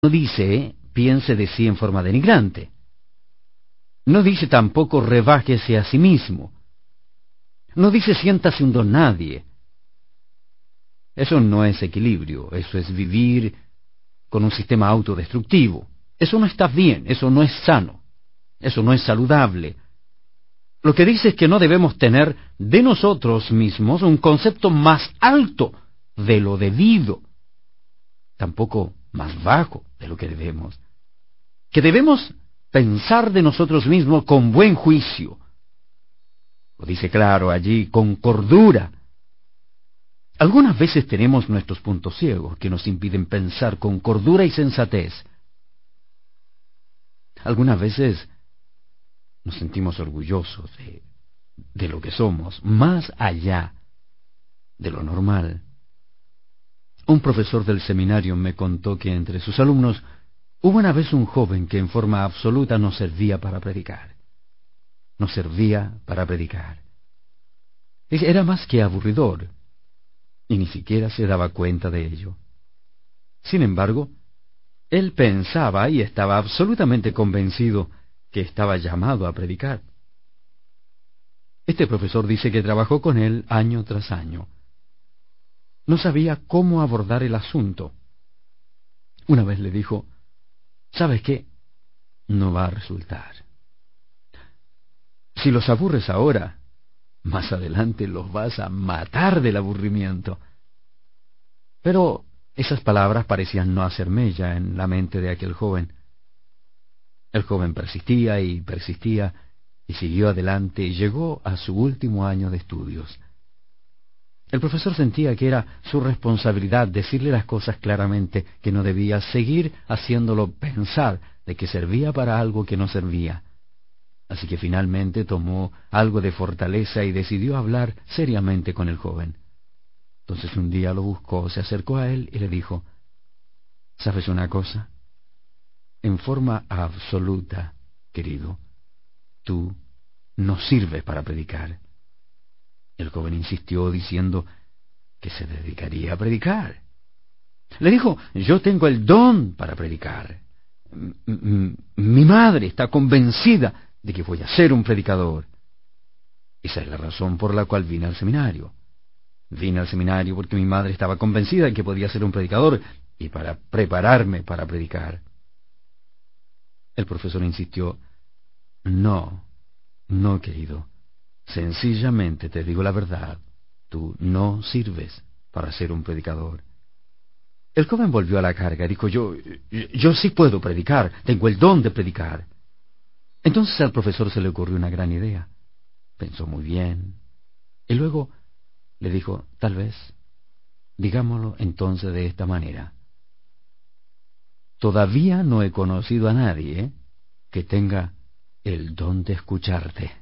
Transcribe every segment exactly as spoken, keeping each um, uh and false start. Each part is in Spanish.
No dice, piense de sí en forma denigrante. No dice tampoco, rebájese a sí mismo. No dice, siéntase un don nadie. Eso no es equilibrio, eso es vivir con un sistema autodestructivo. Eso no está bien, eso no es sano, eso no es saludable. Lo que dice es que no debemos tener de nosotros mismos un concepto más alto de lo debido, tampoco más bajo de lo que debemos. Que debemos pensar de nosotros mismos con buen juicio. Lo dice claro allí, con cordura. Algunas veces tenemos nuestros puntos ciegos que nos impiden pensar con cordura y sensatez. Algunas veces nos sentimos orgullosos de, de lo que somos, más allá de lo normal. Un profesor del seminario me contó que entre sus alumnos hubo una vez un joven que en forma absoluta no servía para predicar. No servía para predicar. Era más que aburridor, y ni siquiera se daba cuenta de ello. Sin embargo, él pensaba y estaba absolutamente convencido que estaba llamado a predicar. Este profesor dice que trabajó con él año tras año. No sabía cómo abordar el asunto. Una vez le dijo, ¿sabes qué? No va a resultar. Si los aburres ahora, más adelante los vas a matar del aburrimiento. Pero esas palabras parecían no hacer mella en la mente de aquel joven. El joven persistía y persistía y siguió adelante y llegó a su último año de estudios. El profesor sentía que era su responsabilidad decirle las cosas claramente, que no debía seguir haciéndolo pensar de que servía para algo que no servía. Así que finalmente tomó algo de fortaleza y decidió hablar seriamente con el joven. Entonces un día lo buscó, se acercó a él y le dijo, ¿sabes una cosa? En forma absoluta, querido, tú no sirves para predicar. El joven insistió diciendo que se dedicaría a predicar. Le dijo, yo tengo el don para predicar. M- m- mi madre está convencida de que voy a ser un predicador. Esa es la razón por la cual vine al seminario. Vine al seminario porque mi madre estaba convencida de que podía ser un predicador y para prepararme para predicar. El profesor insistió, no, no, querido. Sencillamente te digo la verdad, tú no sirves para ser un predicador. El joven volvió a la carga y dijo, yo, yo sí puedo predicar, tengo el don de predicar. Entonces al profesor se le ocurrió una gran idea. Pensó muy bien, y luego le dijo, tal vez, digámoslo entonces de esta manera. Todavía no he conocido a nadie que tenga el don de escucharte.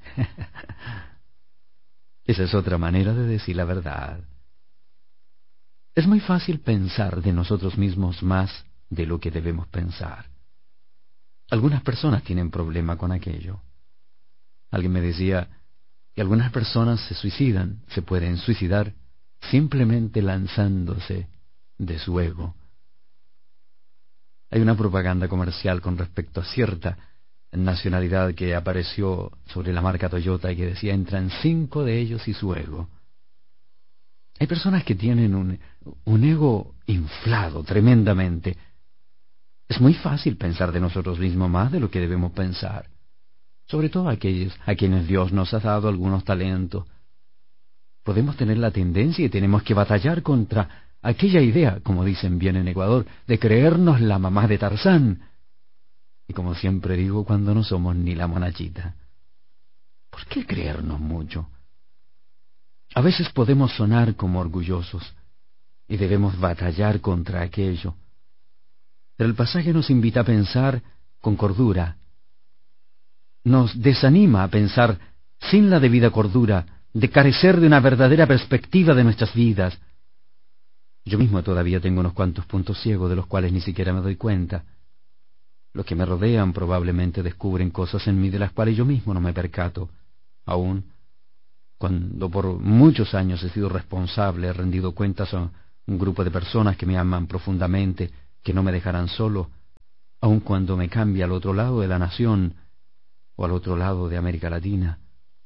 Esa es otra manera de decir la verdad. Es muy fácil pensar de nosotros mismos más de lo que debemos pensar. Algunas personas tienen problema con aquello. Alguien me decía que algunas personas se suicidan, se pueden suicidar simplemente lanzándose de su ego. Hay una propaganda comercial con respecto a cierta nacionalidad que apareció sobre la marca Toyota y que decía, entran cinco de ellos y su ego. Hay personas que tienen un, un ego inflado tremendamente. Es muy fácil pensar de nosotros mismos más de lo que debemos pensar, sobre todo aquellos a quienes Dios nos ha dado algunos talentos. Podemos tener la tendencia y tenemos que batallar contra aquella idea, como dicen bien en Ecuador, de creernos la mamá de Tarzán. Y como siempre digo, cuando no somos ni la monachita. ¿Por qué creernos mucho? A veces podemos sonar como orgullosos y debemos batallar contra aquello. Pero el pasaje nos invita a pensar con cordura. Nos desanima a pensar sin la debida cordura, de carecer de una verdadera perspectiva de nuestras vidas. Yo mismo todavía tengo unos cuantos puntos ciegos de los cuales ni siquiera me doy cuenta. Los que me rodean probablemente descubren cosas en mí de las cuales yo mismo no me percato, aun cuando por muchos años he sido responsable, he rendido cuentas a un grupo de personas que me aman profundamente, que no me dejarán solo, aun cuando me cambie al otro lado de la nación o al otro lado de América Latina.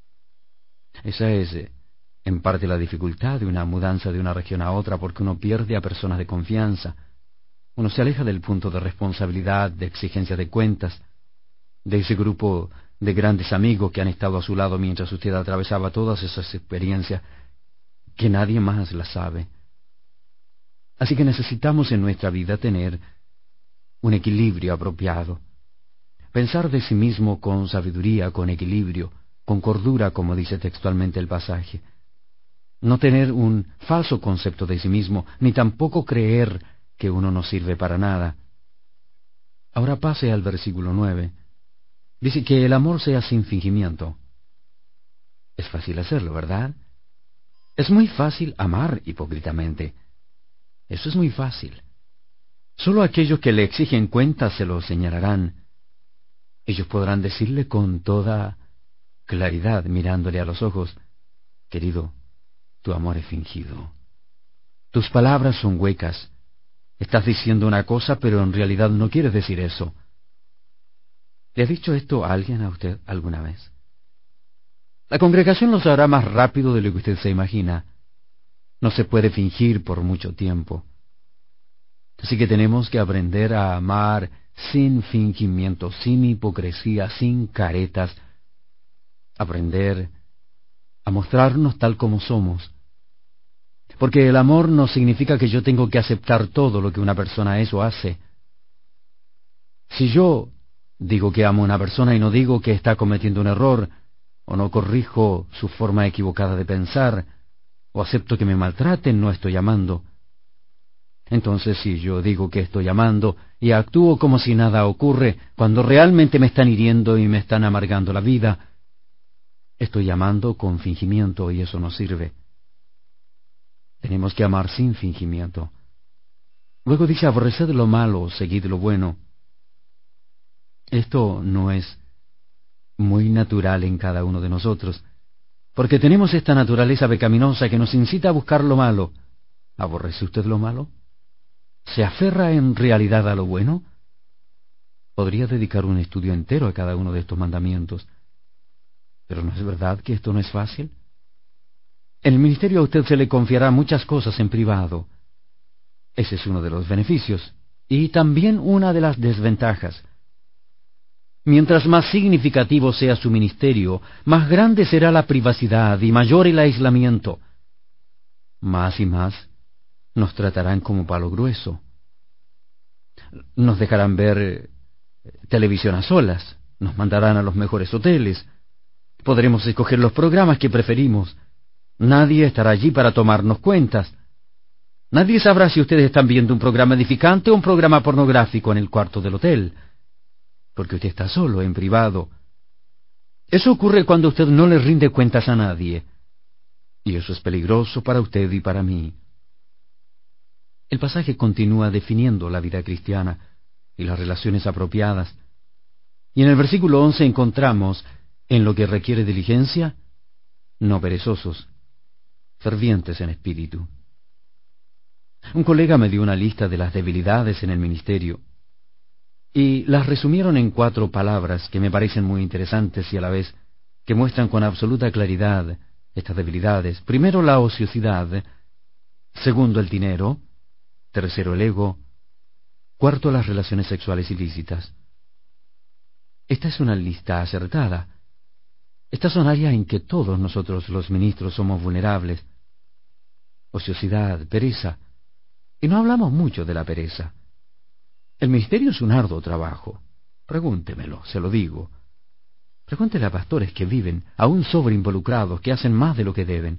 Esa es, eh, en parte, la dificultad de una mudanza de una región a otra, porque uno pierde a personas de confianza. Uno se aleja del punto de responsabilidad, de exigencia de cuentas, de ese grupo de grandes amigos que han estado a su lado mientras usted atravesaba todas esas experiencias que nadie más las sabe. Así que necesitamos en nuestra vida tener un equilibrio apropiado. Pensar de sí mismo con sabiduría, con equilibrio, con cordura, como dice textualmente el pasaje. No tener un falso concepto de sí mismo, ni tampoco creer que uno no sirve para nada. Ahora pase al versículo nueve. Dice que el amor sea sin fingimiento. Es fácil hacerlo, ¿verdad? Es muy fácil amar hipócritamente. Eso es muy fácil. Solo aquellos que le exigen cuentas se lo señalarán. Ellos podrán decirle con toda claridad, mirándole a los ojos: querido, tu amor es fingido. Tus palabras son huecas. Estás diciendo una cosa, pero en realidad no quieres decir eso. ¿Le ha dicho esto a alguien a usted alguna vez? La congregación lo sabrá más rápido de lo que usted se imagina. No se puede fingir por mucho tiempo. Así que tenemos que aprender a amar sin fingimiento, sin hipocresía, sin caretas. Aprender a mostrarnos tal como somos. Porque el amor no significa que yo tengo que aceptar todo lo que una persona es o hace. Si yo digo que amo a una persona y no digo que está cometiendo un error, o no corrijo su forma equivocada de pensar, o acepto que me maltraten, no estoy amando. Entonces, si yo digo que estoy amando y actúo como si nada ocurre, cuando realmente me están hiriendo y me están amargando la vida, estoy amando con fingimiento y eso no sirve. Tenemos que amar sin fingimiento. Luego dice: aborreced lo malo, seguid lo bueno. Esto no es muy natural en cada uno de nosotros, porque tenemos esta naturaleza pecaminosa que nos incita a buscar lo malo. ¿Aborrece usted lo malo? ¿Se aferra en realidad a lo bueno? Podría dedicar un estudio entero a cada uno de estos mandamientos. ¿Pero no es verdad que esto no es fácil? En el ministerio a usted se le confiará muchas cosas en privado. Ese es uno de los beneficios, y también una de las desventajas. Mientras más significativo sea su ministerio, más grande será la privacidad y mayor el aislamiento. Más y más nos tratarán como palo grueso. Nos dejarán ver eh, televisión a solas, nos mandarán a los mejores hoteles, podremos escoger los programas que preferimos. Nadie estará allí para tomarnos cuentas. Nadie sabrá si ustedes están viendo un programa edificante o un programa pornográfico en el cuarto del hotel, porque usted está solo, en privado. Eso ocurre cuando usted no le rinde cuentas a nadie, y eso es peligroso para usted y para mí. El pasaje continúa definiendo la vida cristiana y las relaciones apropiadas, y en el versículo once encontramos: en lo que requiere diligencia, no perezosos, fervientes en espíritu. Un colega me dio una lista de las debilidades en el ministerio, y las resumieron en cuatro palabras que me parecen muy interesantes y a la vez que muestran con absoluta claridad estas debilidades. Primero, la ociosidad; segundo, el dinero; tercero, el ego; cuarto, las relaciones sexuales ilícitas. Esta es una lista acertada. Estas son áreas en que todos nosotros los ministros somos vulnerables. Ociosidad, pereza. Y no hablamos mucho de la pereza. El ministerio es un arduo trabajo. Pregúntemelo, se lo digo. Pregúntele a pastores que viven, aún sobreinvolucrados, que hacen más de lo que deben.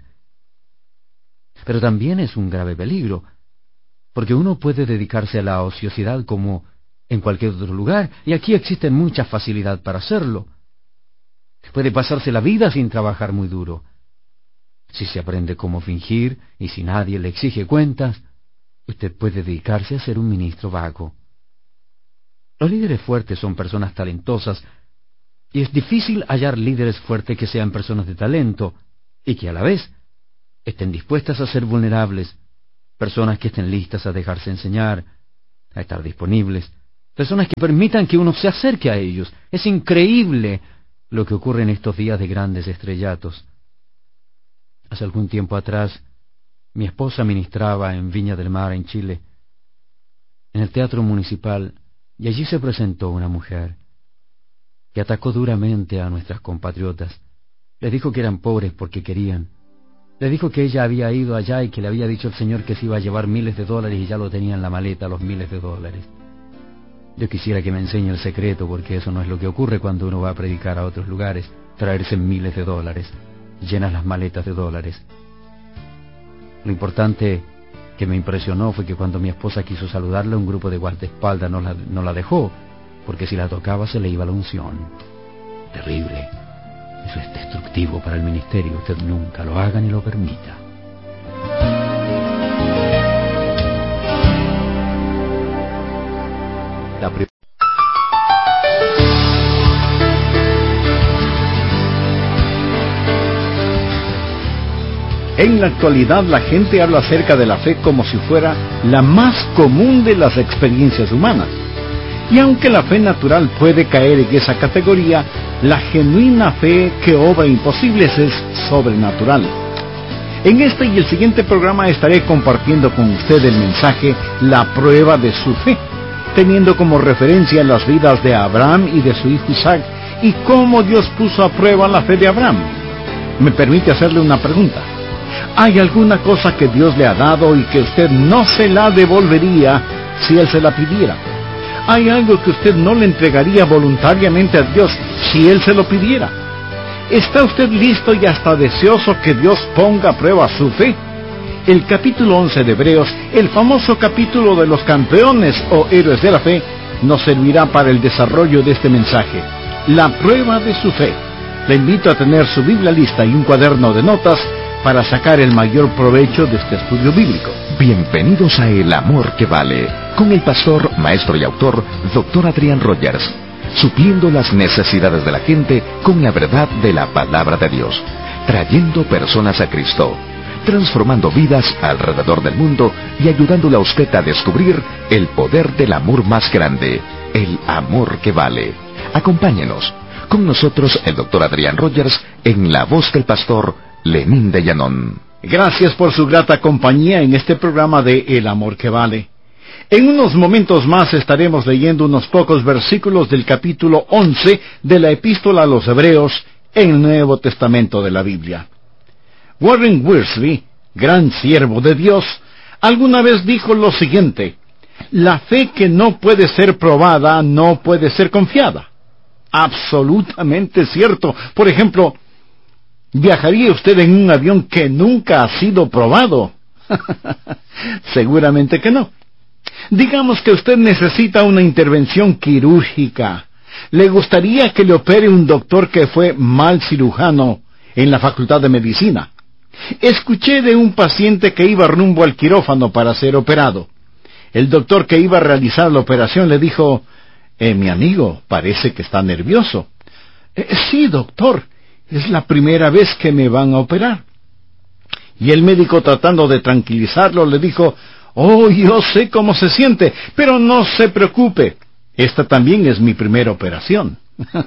Pero también es un grave peligro, porque uno puede dedicarse a la ociosidad como en cualquier otro lugar, y aquí existe mucha facilidad para hacerlo. Puede pasarse la vida sin trabajar muy duro. Si se aprende cómo fingir, y si nadie le exige cuentas, usted puede dedicarse a ser un ministro vago. Los líderes fuertes son personas talentosas, y es difícil hallar líderes fuertes que sean personas de talento, y que a la vez estén dispuestas a ser vulnerables, personas que estén listas a dejarse enseñar, a estar disponibles, Personas que permitan que uno se acerque a ellos. Es increíble lo que ocurre en estos días de grandes estrellatos. Hace algún tiempo atrás, mi esposa ministraba en Viña del Mar, en Chile, en el Teatro Municipal, y allí se presentó una mujer que atacó duramente a nuestras compatriotas. Les dijo que eran pobres porque querían. Les dijo que ella había ido allá y que le había dicho el Señor que se iba a llevar miles de dólares y ya lo tenía en la maleta, los miles de dólares. Yo quisiera que me enseñe el secreto, porque eso no es lo que ocurre cuando uno va a predicar a otros lugares, traerse miles de dólares, llenas las maletas de dólares. Lo importante que me impresionó fue que cuando mi esposa quiso saludarla, un grupo de guardaespaldas no la, no la dejó, porque si la tocaba se le iba la unción. Terrible. Eso es destructivo para el ministerio. Usted nunca lo haga ni lo permita. La pri- En la actualidad la gente habla acerca de la fe como si fuera la más común de las experiencias humanas. Y aunque la fe natural puede caer en esa categoría, la genuina fe que obra imposibles es sobrenatural. En este y el siguiente programa estaré compartiendo con usted el mensaje La prueba de su fe, teniendo como referencia las vidas de Abraham y de su hijo Isaac, y cómo Dios puso a prueba la fe de Abraham. Me permite hacerle una pregunta. ¿Hay alguna cosa que Dios le ha dado y que usted no se la devolvería si Él se la pidiera? ¿Hay algo que usted no le entregaría voluntariamente a Dios si Él se lo pidiera? ¿Está usted listo y hasta deseoso que Dios ponga a prueba su fe? El capítulo once de Hebreos, el famoso capítulo de los campeones o héroes de la fe, nos servirá para el desarrollo de este mensaje, la prueba de su fe. Le invito a tener su Biblia lista y un cuaderno de notas para sacar el mayor provecho de este estudio bíblico. Bienvenidos a El Amor que Vale, con el pastor, maestro y autor, doctor Adrián Rogers, supliendo las necesidades de la gente con la verdad de la palabra de Dios, trayendo personas a Cristo, transformando vidas alrededor del mundo y ayudándole a usted a descubrir el poder del amor más grande, el amor que vale. Acompáñenos. Con nosotros el doctor Adrián Rogers en la voz del pastor Lenín de Llanón. Gracias por su grata compañía en este programa de El Amor que Vale. En unos momentos más estaremos leyendo unos pocos versículos del capítulo once de la Epístola a los Hebreos en el Nuevo Testamento de la Biblia. Warren Wiersbe, gran siervo de Dios, alguna vez dijo lo siguiente: la fe que no puede ser probada no puede ser confiada. Absolutamente cierto. Por ejemplo, ¿viajaría usted en un avión que nunca ha sido probado? Seguramente que no. Digamos que usted necesita una intervención quirúrgica. ¿Le gustaría que le opere un doctor que fue mal cirujano en la Facultad de Medicina? Escuché de un paciente que iba rumbo al quirófano para ser operado. El doctor que iba a realizar la operación le dijo: eh, mi amigo, parece que está nervioso. Eh, sí, doctor. Es la primera vez que me van a operar. Y el médico, tratando de tranquilizarlo, le dijo: oh, yo sé cómo se siente, pero no se preocupe. Esta también es mi primera operación.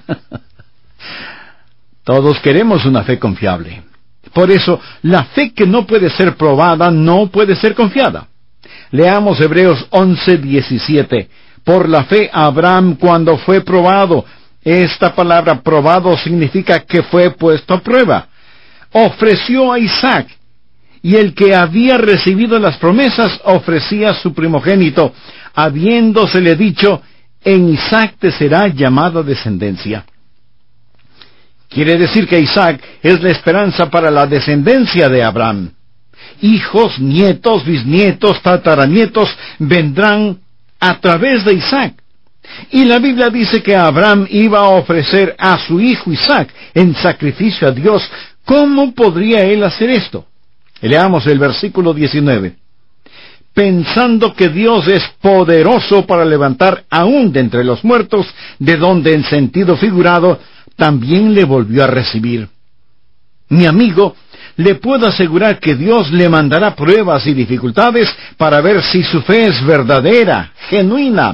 Todos queremos una fe confiable. Por eso, la fe que no puede ser probada no puede ser confiada. Leamos Hebreos once diecisiete. Por la fe Abraham, cuando fue probado. Esta palabra probado significa que fue puesto a prueba. Ofreció a Isaac, y el que había recibido las promesas ofrecía a su primogénito, habiéndosele dicho: en Isaac te será llamada descendencia. Quiere decir que Isaac es la esperanza para la descendencia de Abraham. Hijos, nietos, bisnietos, tataranietos vendrán a través de Isaac. Y la Biblia dice que Abraham iba a ofrecer a su hijo Isaac en sacrificio a Dios. ¿Cómo podría él hacer esto? Leamos el versículo diecinueve. Pensando que Dios es poderoso para levantar aún de entre los muertos, de donde en sentido figurado también le volvió a recibir. Mi amigo, le puedo asegurar que Dios le mandará pruebas y dificultades para ver si su fe es verdadera, genuina.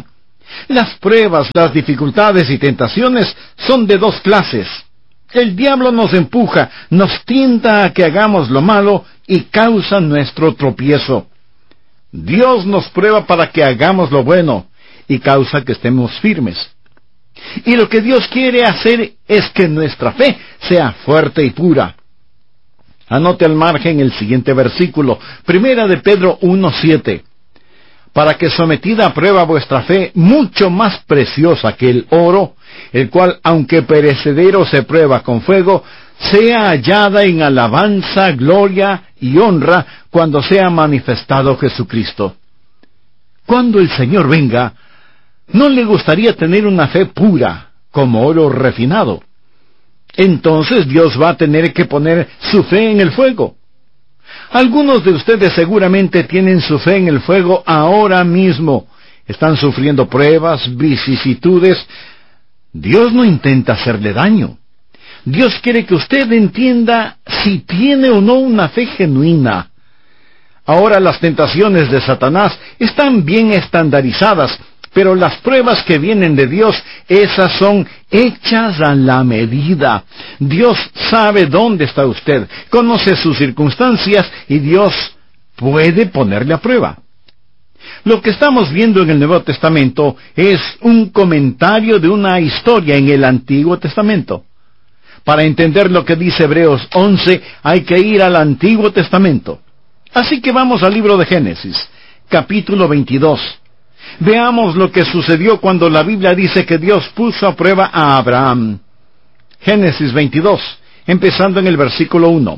Las pruebas, las dificultades y tentaciones son de dos clases. El diablo nos empuja, nos tienta a que hagamos lo malo y causa nuestro tropiezo. Dios nos prueba para que hagamos lo bueno y causa que estemos firmes. Y lo que Dios quiere hacer es que nuestra fe sea fuerte y pura. Anote al margen el siguiente versículo, Primera de Pedro uno siete. Para que sometida a prueba vuestra fe, mucho más preciosa que el oro, el cual, aunque perecedero se prueba con fuego, sea hallada en alabanza, gloria y honra cuando sea manifestado Jesucristo. Cuando el Señor venga, ¿no le gustaría tener una fe pura, como oro refinado? Entonces Dios va a tener que poner su fe en el fuego. Algunos de ustedes seguramente tienen su fe en el fuego ahora mismo. Están sufriendo pruebas, vicisitudes. Dios no intenta hacerle daño. Dios quiere que usted entienda si tiene o no una fe genuina. Ahora las tentaciones de Satanás están bien estandarizadas, pero las pruebas que vienen de Dios, esas son hechas a la medida. Dios sabe dónde está usted, conoce sus circunstancias y Dios puede ponerle a prueba. Lo que estamos viendo en el Nuevo Testamento es un comentario de una historia en el Antiguo Testamento. Para entender lo que dice Hebreos once, hay que ir al Antiguo Testamento. Así que vamos al libro de Génesis, capítulo veintidós. Veamos lo que sucedió cuando la Biblia dice que Dios puso a prueba a Abraham. Génesis veintidós, empezando en el versículo uno.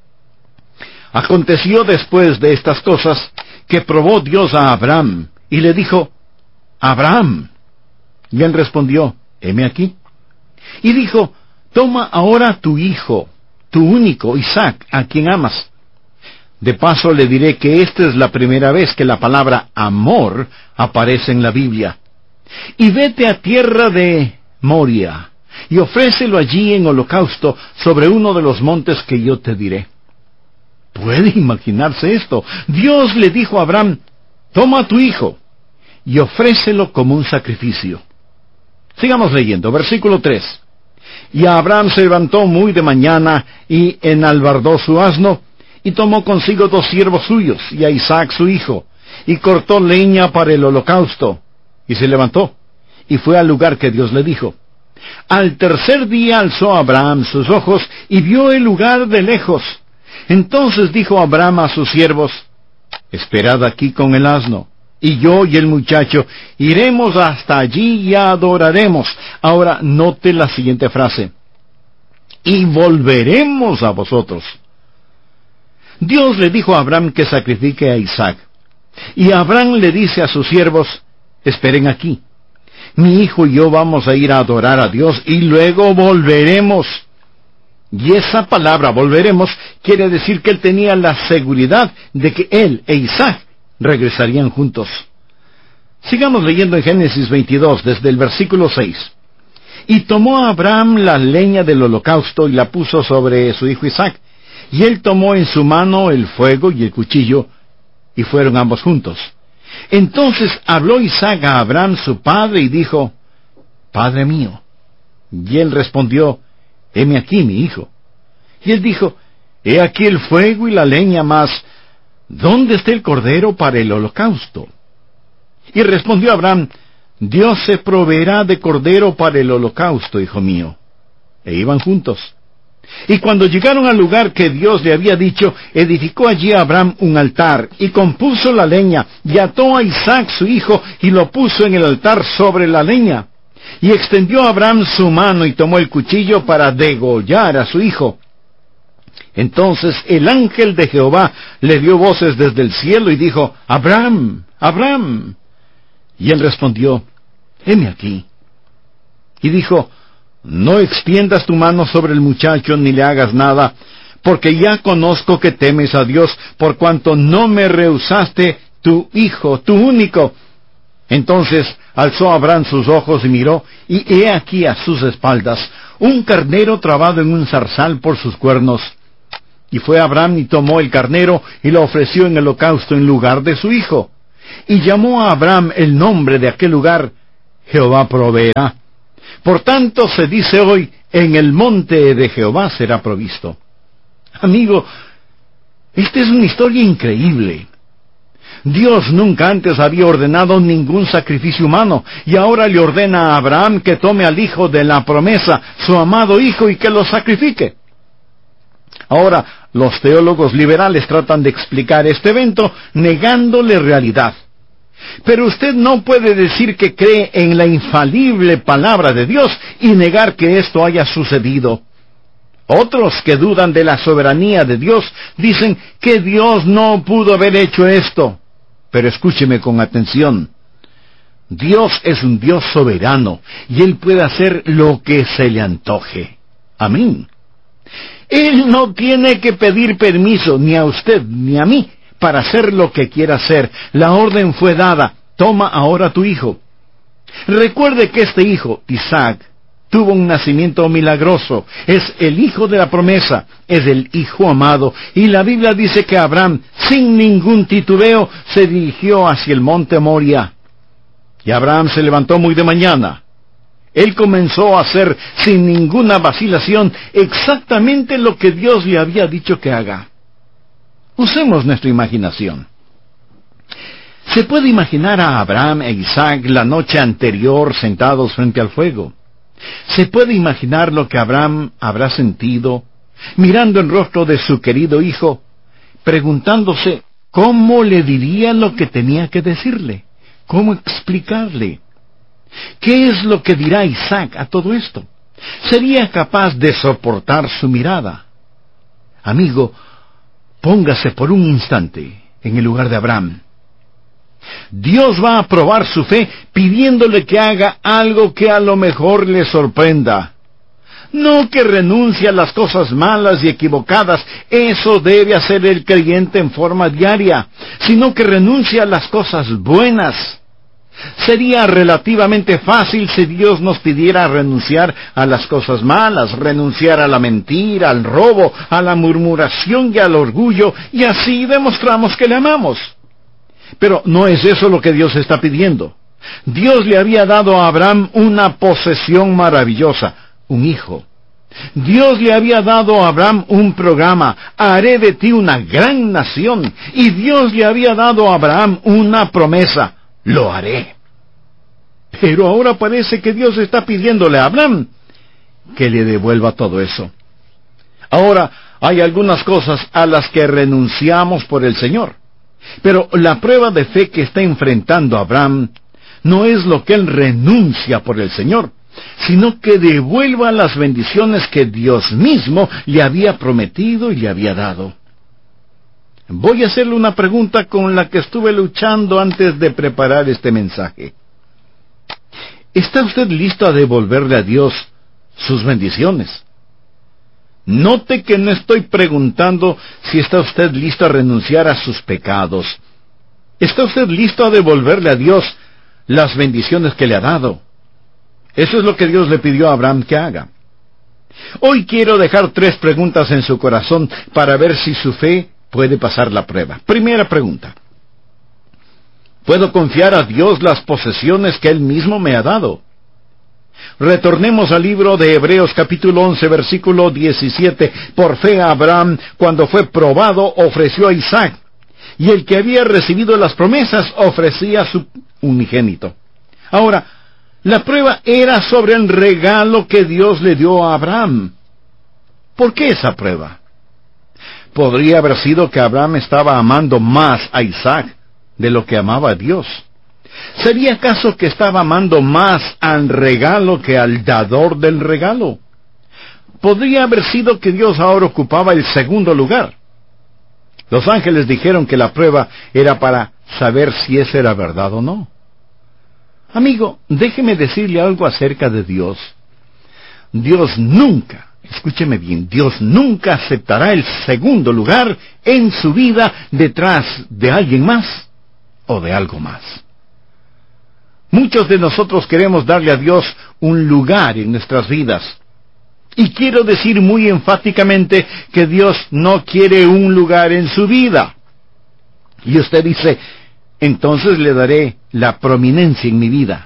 Aconteció después de estas cosas que probó Dios a Abraham y le dijo, Abraham. Y él respondió, heme aquí. Y dijo, toma ahora tu hijo, tu único, Isaac, a quien amas. De paso le diré que esta es la primera vez que la palabra amor aparece en la Biblia. Y vete a tierra de Moria, y ofrécelo allí en holocausto sobre uno de los montes que yo te diré. ¿Puede imaginarse esto? Dios le dijo a Abraham, toma a tu hijo, y ofrécelo como un sacrificio. Sigamos leyendo, versículo tres. Y Abraham se levantó muy de mañana, y enalbardó su asno, y tomó consigo dos siervos suyos, y a Isaac su hijo, y cortó leña para el holocausto, y se levantó, y fue al lugar que Dios le dijo. Al tercer día alzó Abraham sus ojos, y vio el lugar de lejos. Entonces dijo Abraham a sus siervos, esperad aquí con el asno, y yo y el muchacho iremos hasta allí y adoraremos. Ahora note la siguiente frase, y volveremos a vosotros. Dios le dijo a Abraham que sacrifique a Isaac. Y Abraham le dice a sus siervos, esperen aquí. Mi hijo y yo vamos a ir a adorar a Dios y luego volveremos. Y esa palabra volveremos quiere decir que él tenía la seguridad de que él e Isaac regresarían juntos. Sigamos leyendo en Génesis veintidós desde el versículo seis. Y tomó a Abraham la leña del holocausto y la puso sobre su hijo Isaac. Y él tomó en su mano el fuego y el cuchillo, y fueron ambos juntos. Entonces habló Isaac a Abraham su padre, y dijo, Padre mío. Y él respondió, heme aquí, mi hijo. Y él dijo, he aquí el fuego y la leña, mas ¿dónde está el cordero para el holocausto? Y respondió Abraham, Dios se proveerá de cordero para el holocausto, hijo mío. E iban juntos. Y cuando llegaron al lugar que Dios le había dicho, edificó allí Abraham un altar, y compuso la leña, y ató a Isaac su hijo, y lo puso en el altar sobre la leña. Y extendió Abraham su mano, y tomó el cuchillo para degollar a su hijo. Entonces el ángel de Jehová le dio voces desde el cielo, y dijo, Abraham, Abraham. Y él respondió, heme aquí. Y dijo, no extiendas tu mano sobre el muchacho ni le hagas nada, porque ya conozco que temes a Dios, por cuanto no me rehusaste tu hijo, tu único. Entonces alzó Abraham sus ojos y miró, y he aquí a sus espaldas un carnero trabado en un zarzal por sus cuernos. Y fue Abraham y tomó el carnero y lo ofreció en holocausto en lugar de su hijo. Y llamó a Abraham el nombre de aquel lugar, Jehová proveerá. Por tanto se dice hoy, en el monte de Jehová será provisto. Amigo, esta es una historia increíble. Dios nunca antes había ordenado ningún sacrificio humano, y ahora le ordena a Abraham que tome al hijo de la promesa, su amado hijo, y que lo sacrifique. Ahora, los teólogos liberales tratan de explicar este evento negándole realidad. Pero usted no puede decir que cree en la infalible palabra de Dios y negar que esto haya sucedido. Otros que dudan de la soberanía de Dios dicen que Dios no pudo haber hecho esto. Pero escúcheme con atención. Dios es un Dios soberano y Él puede hacer lo que se le antoje. Amén. Él no tiene que pedir permiso ni a usted ni a mí para hacer lo que quiera hacer. La orden fue dada. Toma ahora tu hijo. Recuerde que este hijo, Isaac, tuvo un nacimiento milagroso. Es el hijo de la promesa, es el hijo amado. Y la Biblia dice que Abraham, sin ningún titubeo, se dirigió hacia el monte Moria. Y Abraham se levantó muy de mañana. Él comenzó a hacer, sin ninguna vacilación, exactamente lo que Dios le había dicho que haga. Usemos nuestra imaginación. Se puede imaginar a Abraham e Isaac la noche anterior sentados frente al fuego. Se puede imaginar lo que Abraham habrá sentido, mirando el rostro de su querido hijo, preguntándose cómo le diría lo que tenía que decirle, cómo explicarle. ¿Qué es lo que dirá Isaac a todo esto? ¿Sería capaz de soportar su mirada? Amigo, póngase por un instante en el lugar de Abraham. Dios va a probar su fe pidiéndole que haga algo que a lo mejor le sorprenda. No que renuncie a las cosas malas y equivocadas, eso debe hacer el creyente en forma diaria, sino que renuncie a las cosas buenas. Sería relativamente fácil si Dios nos pidiera renunciar a las cosas malas, renunciar a la mentira, al robo, a la murmuración y al orgullo, y así demostramos que le amamos. Pero no es eso lo que Dios está pidiendo. Dios le había dado a Abraham una posesión maravillosa, un hijo. Dios le había dado a Abraham un programa, haré de ti una gran nación. Y Dios le había dado a Abraham una promesa, lo haré. Pero ahora parece que Dios está pidiéndole a Abraham que le devuelva todo eso. Ahora, hay algunas cosas a las que renunciamos por el Señor. Pero la prueba de fe que está enfrentando Abraham no es lo que él renuncia por el Señor, sino que devuelva las bendiciones que Dios mismo le había prometido y le había dado. Voy a hacerle una pregunta con la que estuve luchando antes de preparar este mensaje. ¿Está usted listo a devolverle a Dios sus bendiciones? Note que no estoy preguntando si está usted listo a renunciar a sus pecados. ¿Está usted listo a devolverle a Dios las bendiciones que le ha dado? Eso es lo que Dios le pidió a Abraham que haga. Hoy quiero dejar tres preguntas en su corazón para ver si su fe puede pasar la prueba. Primera pregunta. ¿Puedo confiar a Dios las posesiones que Él mismo me ha dado? Retornemos al libro de Hebreos capítulo once, versículo diecisiete. Por fe Abraham, cuando fue probado, ofreció a Isaac, y el que había recibido las promesas ofrecía a su unigénito. Ahora, la prueba era sobre el regalo que Dios le dio a Abraham. ¿Por qué esa prueba? Podría haber sido que Abraham estaba amando más a Isaac de lo que amaba a Dios. ¿Sería acaso que estaba amando más al regalo que al dador del regalo? Podría haber sido que Dios ahora ocupaba el segundo lugar. Los ángeles dijeron que la prueba era para saber si eso era verdad o no. Amigo, déjeme decirle algo acerca de Dios. Dios nunca, escúcheme bien, Dios nunca aceptará el segundo lugar en su vida detrás de alguien más o de algo más. Muchos de nosotros queremos darle a Dios un lugar en nuestras vidas. Y quiero decir muy enfáticamente que Dios no quiere un lugar en su vida. Y usted dice, entonces le daré la prominencia en mi vida.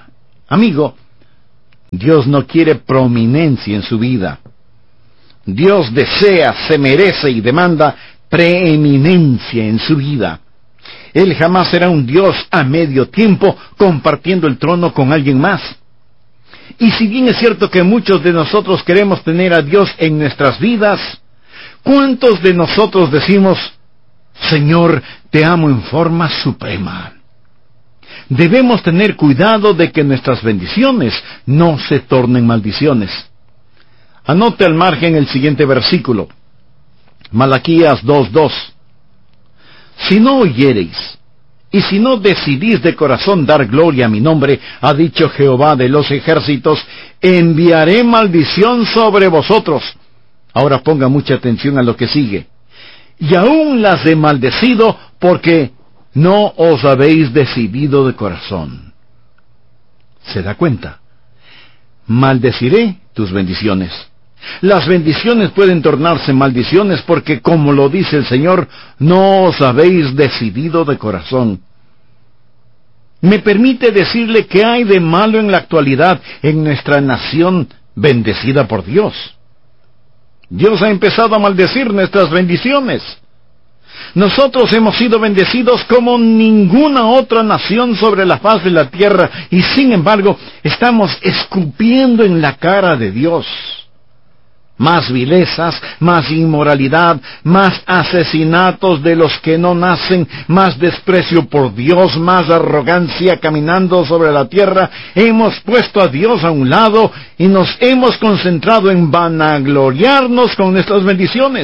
Amigo, Dios no quiere prominencia en su vida. Dios desea, se merece y demanda preeminencia en su vida. Él jamás será un Dios a medio tiempo compartiendo el trono con alguien más. Y si bien es cierto que muchos de nosotros queremos tener a Dios en nuestras vidas, ¿cuántos de nosotros decimos, Señor, te amo en forma suprema? Debemos tener cuidado de que nuestras bendiciones no se tornen maldiciones. Anote al margen el siguiente versículo. Malaquías dos dos. Si no oyereis, y si no decidís de corazón dar gloria a mi nombre, ha dicho Jehová de los ejércitos, enviaré maldición sobre vosotros. Ahora ponga mucha atención a lo que sigue. Y aún las he maldecido, porque no os habéis decidido de corazón. ¿Se da cuenta? Maldeciré tus bendiciones. Las bendiciones pueden tornarse maldiciones porque, como lo dice el Señor, no os habéis decidido de corazón. Me permite decirle que hay de malo en la actualidad en nuestra nación bendecida por Dios. Dios ha empezado a maldecir nuestras bendiciones. Nosotros hemos sido bendecidos como ninguna otra nación sobre la faz de la tierra, y sin embargo, estamos escupiendo en la cara de Dios. Más vilezas, más inmoralidad, más asesinatos de los que no nacen, más desprecio por Dios, más arrogancia caminando sobre la tierra. Hemos puesto a Dios a un lado y nos hemos concentrado en vanagloriarnos con nuestras bendiciones.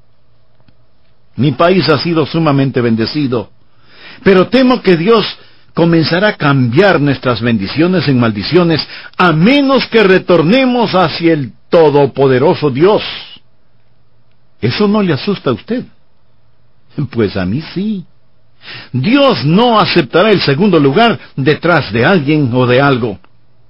Mi país ha sido sumamente bendecido, pero temo que Dios comenzará a cambiar nuestras bendiciones en maldiciones, a menos que retornemos hacia el Todopoderoso Dios. ¿Eso no le asusta a usted? Pues a mí sí. Dios no aceptará el segundo lugar detrás de alguien o de algo.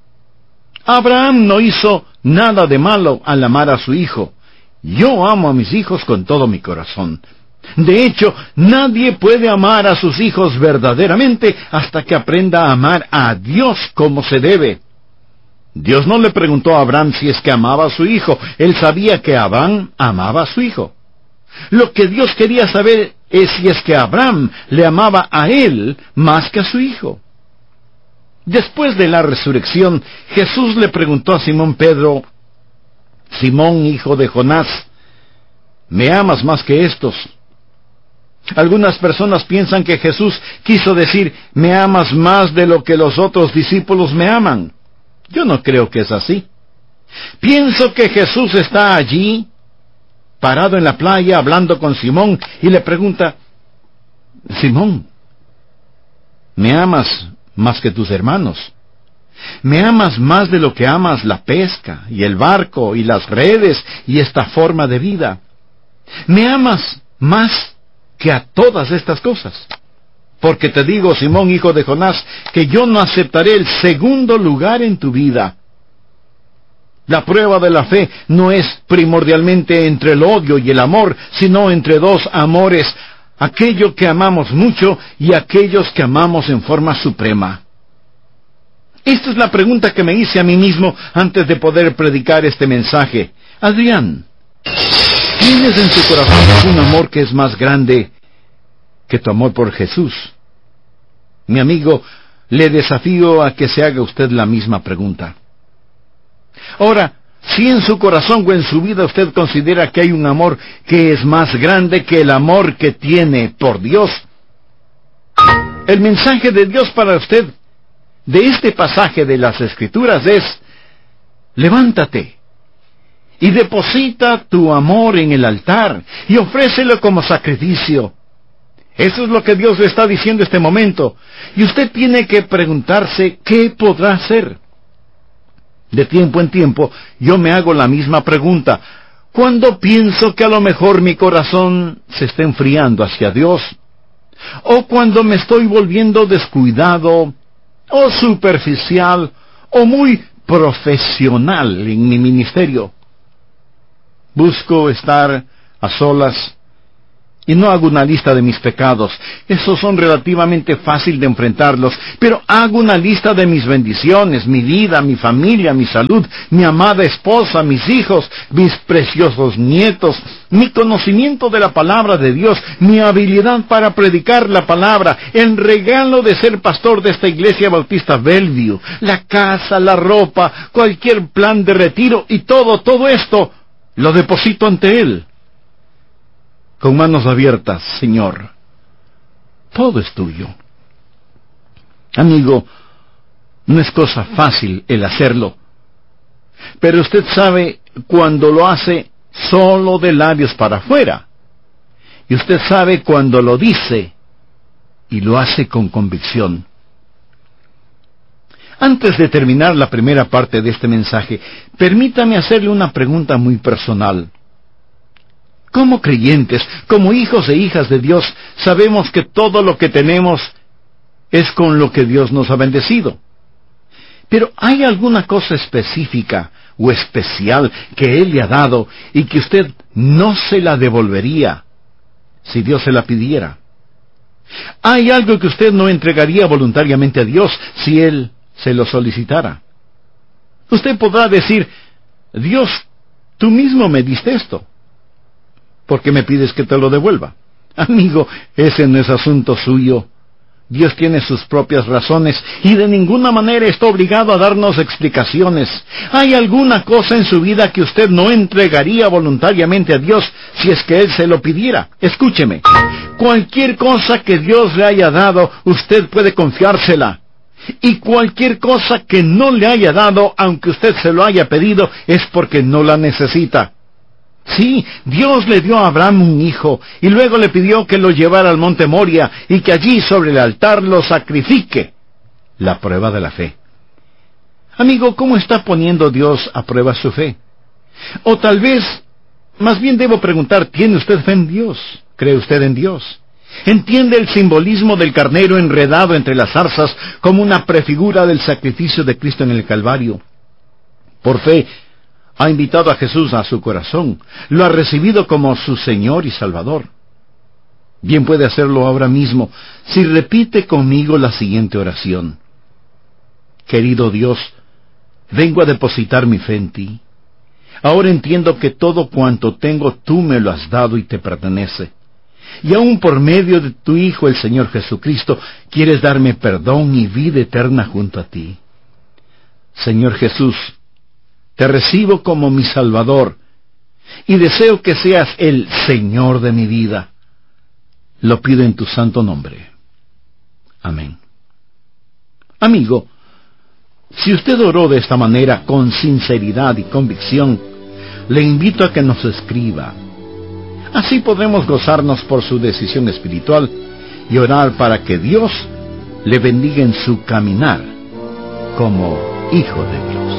Abraham no hizo nada de malo al amar a su hijo. Yo amo a mis hijos con todo mi corazón. De hecho, nadie puede amar a sus hijos verdaderamente hasta que aprenda a amar a Dios como se debe. Dios no le preguntó a Abraham si es que amaba a su hijo. Él sabía que Abraham amaba a su hijo. Lo que Dios quería saber es si es que Abraham le amaba a él más que a su hijo. Después de la resurrección, Jesús le preguntó a Simón Pedro, Simón, hijo de Jonás, ¿me amas más que estos? Algunas personas piensan que Jesús quiso decir, ¿me amas más de lo que los otros discípulos me aman? Yo no creo que es así. Pienso que Jesús está allí, parado en la playa, hablando con Simón, y le pregunta, Simón, ¿me amas más que tus hermanos? ¿Me amas más de lo que amas la pesca, y el barco, y las redes, y esta forma de vida? ¿Me amas más que a todas estas cosas? Porque te digo, Simón, hijo de Jonás, que yo no aceptaré el segundo lugar en tu vida. La prueba de la fe no es primordialmente entre el odio y el amor, sino entre dos amores, aquello que amamos mucho y aquellos que amamos en forma suprema. Esta es la pregunta que me hice a mí mismo antes de poder predicar este mensaje. Adrián, ¿tienes en tu corazón un amor que es más grande que tu amor por Jesús? Mi amigo, le desafío a que se haga usted la misma pregunta. Ahora, si en su corazón o en su vida usted considera que hay un amor que es más grande que el amor que tiene por Dios, el mensaje de Dios para usted de este pasaje de las Escrituras es, levántate y deposita tu amor en el altar y ofrécelo como sacrificio. Eso es lo que Dios le está diciendo en este momento. Y usted tiene que preguntarse, ¿qué podrá hacer? De tiempo en tiempo, yo me hago la misma pregunta. ¿Cuándo pienso que a lo mejor mi corazón se está enfriando hacia Dios? ¿O cuando me estoy volviendo descuidado, o superficial, o muy profesional en mi ministerio? Busco estar a solas Y no hago una lista de mis pecados. Esos son relativamente fácil de enfrentarlos. Pero hago una lista de mis bendiciones, mi vida, mi familia, mi salud, mi amada esposa, mis hijos, mis preciosos nietos, mi conocimiento de la palabra de Dios, mi habilidad para predicar la palabra, el regalo de ser pastor de esta iglesia bautista Bellevue, la casa, la ropa, cualquier plan de retiro y todo, todo esto lo deposito ante Él. Con manos abiertas, Señor, todo es tuyo. Amigo, no es cosa fácil el hacerlo, pero usted sabe cuando lo hace solo de labios para afuera, y usted sabe cuando lo dice y lo hace con convicción. Antes de terminar la primera parte de este mensaje, permítame hacerle una pregunta muy personal. Como creyentes, como hijos e hijas de Dios, sabemos que todo lo que tenemos es con lo que Dios nos ha bendecido. Pero ¿hay alguna cosa específica o especial que Él le ha dado y que usted no se la devolvería si Dios se la pidiera? ¿Hay algo que usted no entregaría voluntariamente a Dios si Él se lo solicitara? Usted podrá decir, Dios, tú mismo me diste esto, ¿por qué me pides que te lo devuelva? Amigo, ese no es asunto suyo. Dios tiene sus propias razones y de ninguna manera está obligado a darnos explicaciones. ¿Hay alguna cosa en su vida que usted no entregaría voluntariamente a Dios si es que Él se lo pidiera? Escúcheme, cualquier cosa que Dios le haya dado, usted puede confiársela. Y cualquier cosa que no le haya dado, aunque usted se lo haya pedido, es porque no la necesita. Sí, Dios le dio a Abraham un hijo, y luego le pidió que lo llevara al monte Moria, y que allí sobre el altar lo sacrifique. La prueba de la fe. Amigo, ¿cómo está poniendo Dios a prueba su fe? O tal vez, más bien debo preguntar, ¿tiene usted fe en Dios? ¿Cree usted en Dios? ¿Entiende el simbolismo del carnero enredado entre las zarzas como una prefigura del sacrificio de Cristo en el Calvario? Por fe, ha invitado a Jesús a su corazón, lo ha recibido como su Señor y Salvador. Bien puede hacerlo ahora mismo, si repite conmigo la siguiente oración. Querido Dios, vengo a depositar mi fe en ti. Ahora entiendo que todo cuanto tengo tú me lo has dado y te pertenece. Y aún por medio de tu Hijo, el Señor Jesucristo, quieres darme perdón y vida eterna junto a ti. Señor Jesús, te recibo como mi Salvador, y deseo que seas el Señor de mi vida. Lo pido en tu santo nombre. Amén. Amigo, si usted oró de esta manera con sinceridad y convicción, le invito a que nos escriba. Así podremos gozarnos por su decisión espiritual y orar para que Dios le bendiga en su caminar como hijo de Dios.